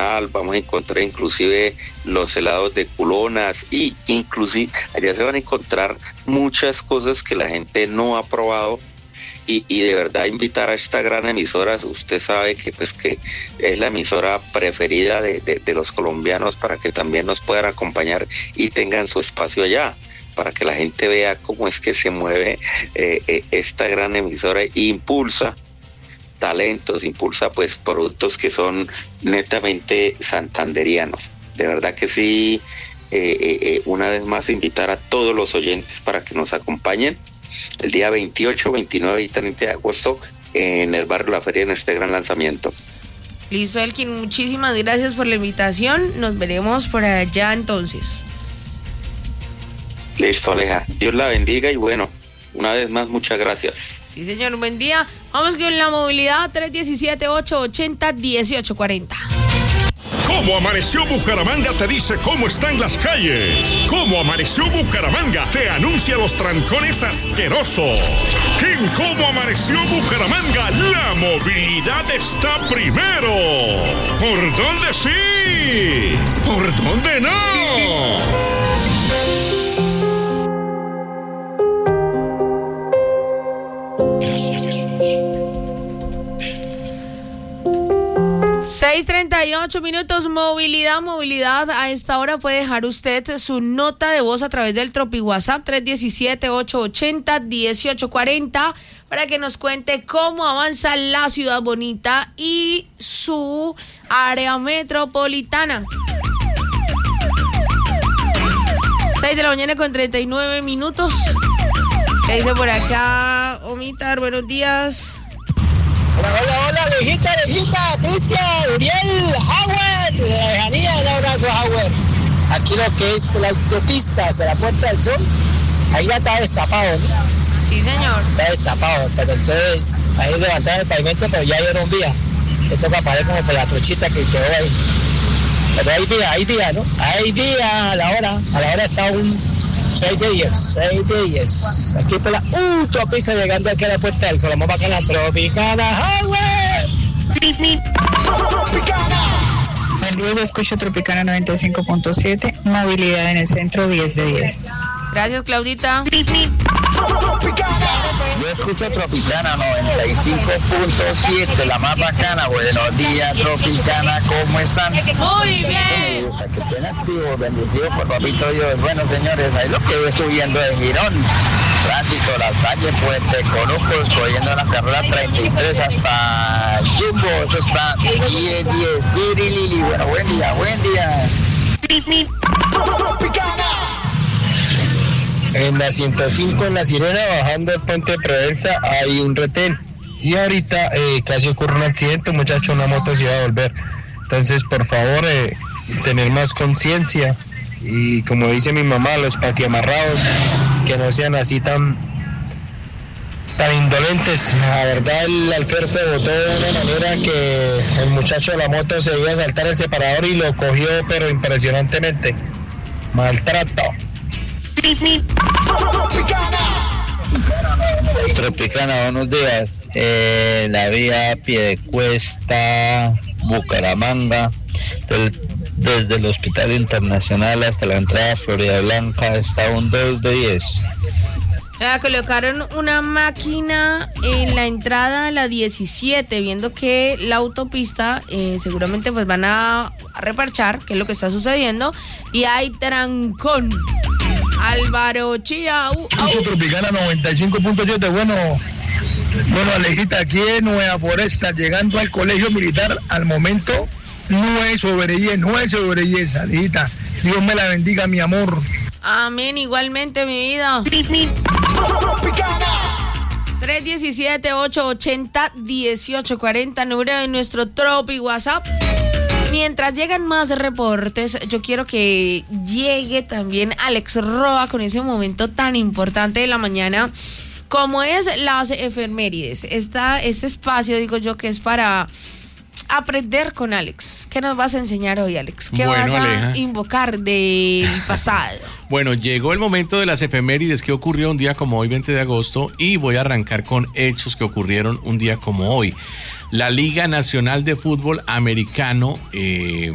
artesanal, vamos a encontrar inclusive los helados de culonas y inclusive allá se van a encontrar muchas cosas que la gente no ha probado. Y de verdad invitar a esta gran emisora, usted sabe que pues que es la emisora preferida de los colombianos, para que también nos puedan acompañar y tengan su espacio allá, para que la gente vea cómo es que se mueve esta gran emisora e impulsa talentos, impulsa pues productos que son netamente santanderianos. De verdad que sí, una vez más invitar a todos los oyentes para que nos acompañen el día 28, 29 y 30 de agosto en el barrio La Feria en este gran lanzamiento. Listo, Elkin, muchísimas gracias por la invitación. Nos veremos por allá entonces. Listo, Aleja. Dios la bendiga y bueno, una vez más, muchas gracias. Sí, señor, un buen día. Vamos con la movilidad 317-880-1840. ¿Cómo amaneció Bucaramanga? Te dice cómo están las calles. ¿Cómo amaneció Bucaramanga? Te anuncia los trancones asquerosos. En ¿Cómo amaneció Bucaramanga? La movilidad está primero. ¿Por dónde sí? ¿Por dónde no? 6:38 minutos, movilidad. A esta hora puede dejar usted su nota de voz a través del Tropi WhatsApp 317-880-1840 para que nos cuente cómo avanza la ciudad bonita y su área metropolitana. 6:39 ¿Qué dice por acá? Omitar, buenos días. Hola, viejita, Cristian, Uriel, Howard, de la lejanía, un abrazo, Howard. Aquí lo que es la autopista hacia la Puerta del Sol, ahí ya está destapado, ¿no? Sí, señor. Está destapado, pero entonces ahí levantaron el pavimento, pero ya dieron vía. Le toca parar como por la trochita que quedó ahí. Pero hay vía, ¿no? Hay vía a la hora está un 6 de 10. Aquí por la autopista llegando aquí a la Puerta del Sol. Vamos acá en la Tropicana Highway. Yo escucho Tropicana 95.7, movilidad en el centro 10 de 10. Gracias, Claudita. Yo escucho Tropicana 95.7, la más bacana. Buenos días, Tropicana, ¿cómo están? Muy bien. Me gusta que estén activos, bendecidos por papito Dios. Bueno, señores, ahí lo que voy subiendo de Girón. Tránsito, Las Calles, Puente Corucos, cogiendo la carrera 33 hasta Jumbo. Eso está 10. Lili, bueno, buen día. En la 105, en La Sirena, bajando el puente de Provenza, hay un retén. Y ahorita casi ocurre un accidente, muchacho, una moto se iba a volver. Entonces, por favor, tener más conciencia. Y como dice mi mamá, los paquiamarrados, que no sean así tan indolentes. La verdad, el alfer se botó de una manera que el muchacho de la moto se iba a saltar el separador y lo cogió, pero impresionantemente. Maltrato. Tropicana, buenos días. La vía Piedecuesta, Bucaramanga, desde el Hospital Internacional hasta la entrada a Florida Blanca, está un 2 de 10. Colocaron una máquina en la entrada a la 17, viendo que la autopista seguramente pues van a reparchar, que es lo que está sucediendo, y hay trancón. Álvaro Chía. Tropicana 95.7. Bueno, Alejita, aquí en Nueva Foresta, llegando al colegio militar, al momento no es sobre belleza, Alejita. Dios me la bendiga, mi amor. Amén, igualmente, mi vida. 317-880-1840, número de nuestro Tropi WhatsApp. Mientras llegan más reportes, yo quiero que llegue también Alex Roa con ese momento tan importante de la mañana, como es las efemérides. Este espacio, digo yo, que es para aprender con Alex. ¿Qué nos vas a enseñar hoy, Alex? ¿Qué vas a invocar del pasado? Bueno, llegó el momento de las efemérides. ¿Qué ocurrió un día como hoy, 20 de agosto? Y voy a arrancar con hechos que ocurrieron un día como hoy. La Liga Nacional de Fútbol Americano